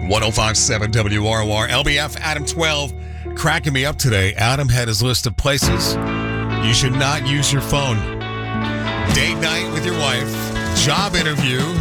1057 WROR. LBF Adam 12 cracking me up today. Adam had his list of places you should not use your phone. Date night with your wife, job interview,